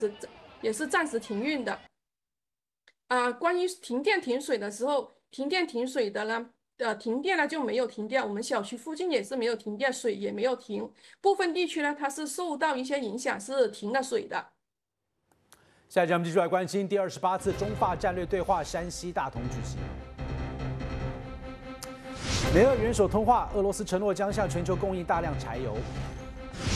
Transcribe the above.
也是暂时停运的。关于停电停水的时候，停电停水的呢，停电了就没有停电，我们小区附近也是没有停电，水也没有停。部分地区呢，它是受到一些影响，是停了水的。 下一节我们继续来关心第28次中法战略对话山西大同举行。美俄元首通话，俄罗斯承诺将向全球供应大量柴油。